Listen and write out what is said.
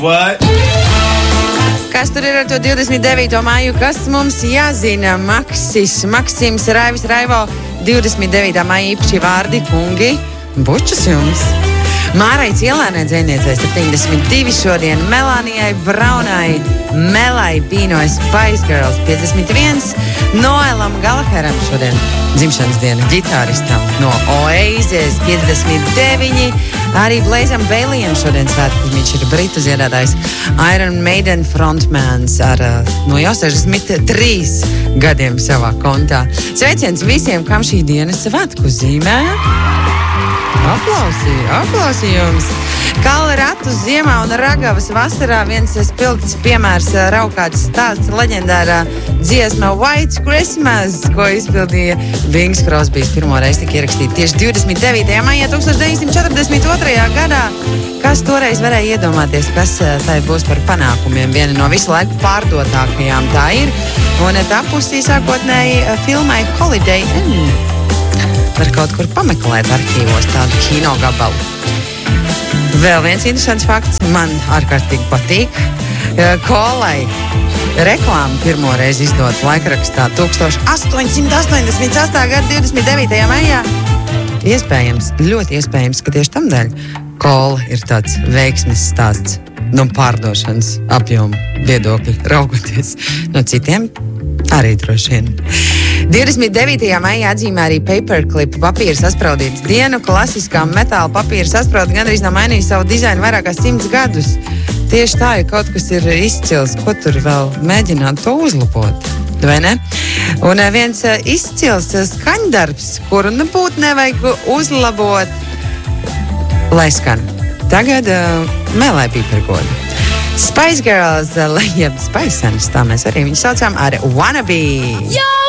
What? Kas tur ir ar to 29. māju? Kas mums jāzina? Maksims, Raivis, Raivo, 29. māja īpaši vārdi, kungi, bučus jums. Mārai Cielēnai dzejniecei 72 šodien, Melānijai Braunai, Melai Bīnoja Spice Girls 51, Noelam Galaheram šodien dzimšanas diena, ģitāristam no Oasis 59, arī Blazam Baileyam šodien svētkus, viņš ir britu dziedātājs, Iron Maiden frontmans ar no jau 63 gadiem savā kontā. Sveiciens visiem, kam šī diena svētku zīmē. Aplausi jums! Kala ratus ziemā un ragavas vasarā viens spilgts piemērs raukāts stāsts leģendārā dziesma White Christmas, ko izpildīja Bings Crosbys. Pirmo reizi tika ierakstīta tieši 29. maijā 1942. gadā. Kas toreiz varēja iedomāties, kas tai būs par panākumiem? Viena no visu laiku pārdotākajām tā ir. Un tapusī sākotnēji filmai Holiday Inn. Var kaut kur pameklēt arhīvos tādu kino gabalu. Vēl viens interesants fakts, man ārkārtīgi patīk. Kolai reklāmu pirmo reizi izdot laikrakstā 1888. gada 29. maijā. Iespējams, ļoti iespējams, ka tieši tamdēļ Kola ir tāds veiksmes stāsts no pārdošanas apjomu viedokļi raugoties no citiem. Arī droši vien. 29. maijā atzīmē arī paperclip papīra saspraudības dienu. Klasiskā metāla papīra sasprauda gandrīz nav mainījis savu dizainu vairāk kā 100 gadus. Tieši tā, ja kaut kas ir izcils, ko tur vēl mēģināt to uzlabot, vai ne? Un viens izcils skaņdarbs, kuru nebūtu nevajag uzlabot, lai skan. Tagad Melai Pīpergoda. Spice Girls, jeb Spicenes, tā mēs arī viņu saucām ar Wannabe.